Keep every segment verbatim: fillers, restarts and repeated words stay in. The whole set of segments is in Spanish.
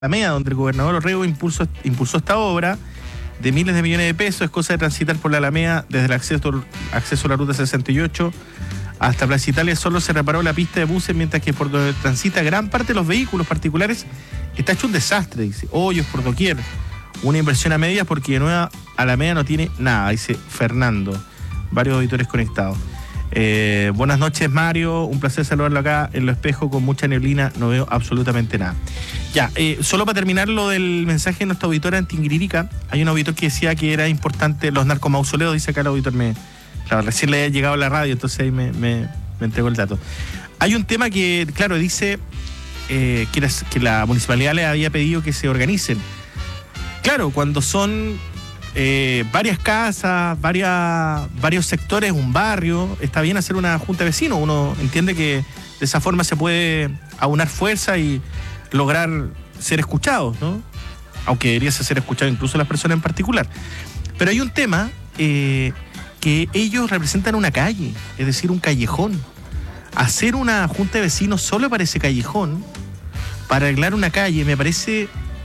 Alameda, donde el gobernador Orrego impulsó, impulsó esta obra de miles de millones de pesos. Es cosa de transitar por la Alameda desde el acceso, acceso a la ruta sesenta y ocho hasta Plaza Italia. Solo se reparó la pista de buses, mientras que por donde transita gran parte de los vehículos particulares está hecho un desastre, dice. Hoyos por doquier. Una inversión a medias porque de nueva Alameda no tiene nada, dice Fernando. Varios auditores conectados. Eh, buenas noches, Mario, un placer saludarlo acá en Lo Espejo con mucha neblina, no veo absolutamente nada. Ya, eh, solo para terminar lo del mensaje de nuestra auditora en Tinguiririca, hay un auditor que decía que era importante los narcomausoleos, dice acá el auditor, me, claro, recién le había llegado a la radio, entonces ahí me, me, me entregó el dato. Hay un tema que, claro, dice eh, que, la, que la municipalidad le había pedido que se organicen. Claro, cuando son Eh, varias casas, varias, varios sectores, un barrio, está bien hacer una junta de vecinos. Uno entiende que de esa forma se puede aunar fuerza y lograr ser escuchados, ¿no? Aunque debería ser escuchado incluso las personas en particular. Pero hay un tema eh, que ellos representan una calle, es decir, un callejón. Hacer una junta de vecinos solo para ese callejón, para arreglar una calle, me parece,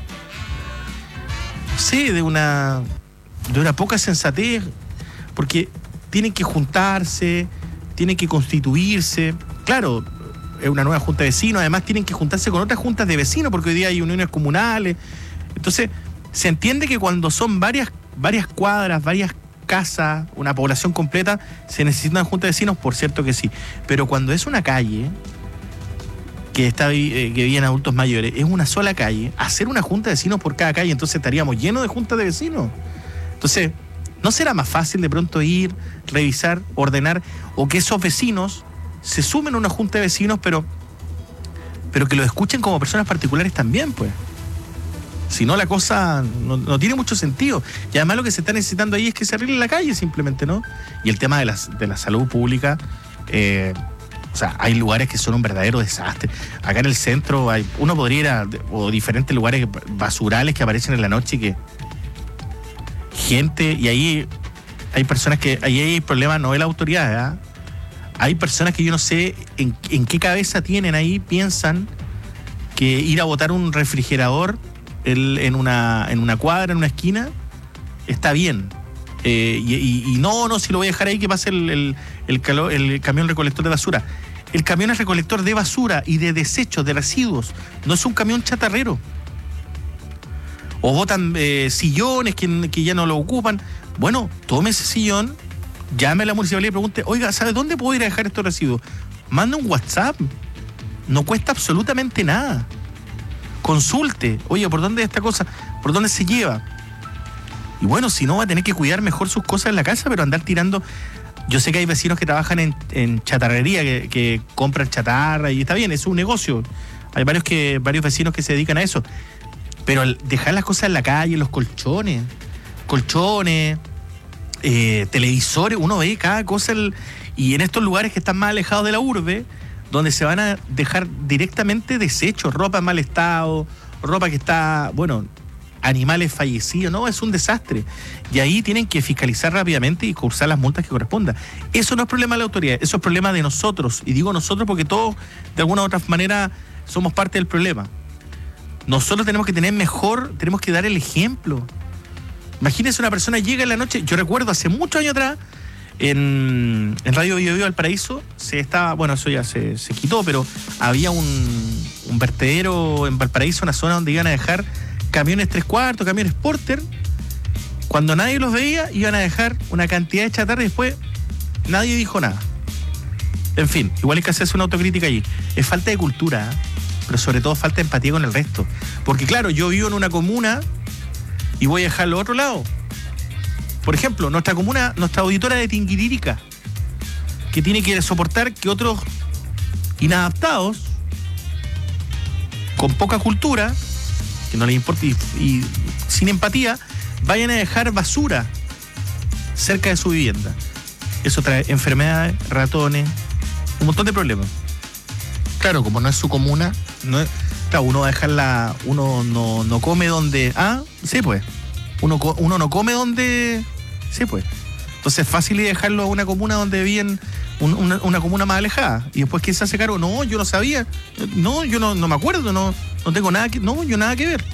no sé, de una... de una poca sensatez, porque tienen que juntarse, tienen que constituirse. Claro, es una nueva junta de vecinos, además tienen que juntarse con otras juntas de vecinos, porque hoy día hay uniones comunales. Entonces, se entiende que cuando son varias, varias cuadras, varias casas, una población completa, se necesita una junta de vecinos, por cierto que sí. Pero cuando es una calle que está eh, que viven adultos mayores, es una sola calle, hacer una junta de vecinos por cada calle, entonces estaríamos llenos de juntas de vecinos. Entonces, ¿no será más fácil de pronto ir, revisar, ordenar, o que esos vecinos se sumen a una junta de vecinos, pero, pero que lo escuchen como personas particulares también, pues? Si no, la cosa no, no tiene mucho sentido. Y además lo que se está necesitando ahí es que se arregle la calle simplemente, ¿no? Y el tema de, las, de la salud pública, eh, o sea, hay lugares que son un verdadero desastre. Acá en el centro hay, uno podría ir a o diferentes lugares basurales que aparecen en la noche y que gente, y ahí hay personas que, ahí hay problemas, no de la autoridad, ¿eh? Hay personas que yo no sé en, en qué cabeza tienen ahí, piensan que ir a botar un refrigerador el, en, una, en una cuadra, en una esquina, está bien. Eh, y, y, y no, no, si lo voy a dejar ahí que pase el, el, el, calor, el camión recolector de basura. El camión es recolector de basura y de desechos, de residuos, no es un camión chatarrero. O botan eh, sillones que, que ya no lo ocupan. Bueno, tome ese sillón, llame a la municipalidad y pregunte, oiga, ¿sabe dónde puedo ir a dejar estos residuos? Manda un WhatsApp. No cuesta absolutamente nada. Consulte, oye, ¿por dónde es esta cosa? ¿Por dónde se lleva? Y bueno, si no, va a tener que cuidar mejor sus cosas en la casa, pero andar tirando... Yo sé que hay vecinos que trabajan en, en chatarrería, que, que compran chatarra, y está bien, es un negocio. Hay varios, que, varios vecinos que se dedican a eso. Pero dejar las cosas en la calle, los colchones, colchones, eh, televisores, uno ve cada cosa, el, y en estos lugares que están más alejados de la urbe, donde se van a dejar directamente desechos, ropa en mal estado, ropa que está, bueno, animales fallecidos, no, es un desastre. Y ahí tienen que fiscalizar rápidamente y cursar las multas que correspondan. Eso no es problema de la autoridad, eso es problema de nosotros. Y digo nosotros porque todos, de alguna u otra manera, somos parte del problema. Nosotros tenemos que tener mejor, tenemos que dar el ejemplo. Imagínense, una persona llega en la noche, yo recuerdo hace muchos años atrás, en, en Radio Bio Bio Valparaíso, se estaba, bueno, eso ya se, se quitó, pero había un, un vertedero en Valparaíso, una zona donde iban a dejar camiones tres cuartos, camiones Porter. Cuando nadie los veía, iban a dejar una cantidad de chatarra y después nadie dijo nada. En fin, igual hay que hacerse una autocrítica allí. Es falta de cultura, ¿eh? Pero sobre todo falta de empatía con el resto. Porque claro, yo vivo en una comuna y voy a dejarlo a otro lado. Por ejemplo, nuestra comuna, nuestra auditora de Tinguiririca, que tiene que soportar que otros inadaptados, con poca cultura, que no les importa y, y sin empatía, vayan a dejar basura cerca de su vivienda. Eso trae enfermedades, ratones, un montón de problemas. Claro, como no es su comuna, no es, claro, uno va a dejarla, uno no, no come donde, ah, sí pues, uno, uno no come donde, sí pues, entonces es fácil dejarlo a una comuna donde viven un, una, una comuna más alejada. Y después, ¿quién se hace cargo? No, yo no sabía. No, yo no, no me acuerdo, no, no tengo nada que... No, yo nada que ver.